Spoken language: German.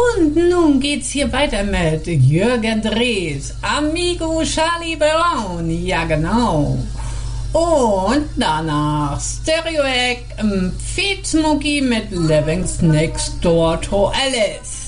Und nun geht's hier weiter mit Jürgen Drees, Amigo Charlie Brown, ja genau. Und danach Stereo Egg, Feed Smokey mit Living's Next Door to Alice.